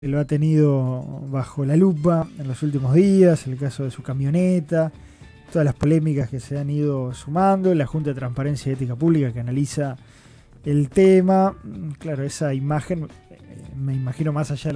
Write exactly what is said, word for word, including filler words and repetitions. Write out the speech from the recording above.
Lo ha tenido bajo la lupa en los últimos días, el caso de su camioneta, todas las polémicas que se han ido sumando, la Junta de Transparencia y Ética Pública que analiza el tema. Claro, esa imagen, me imagino más allá de la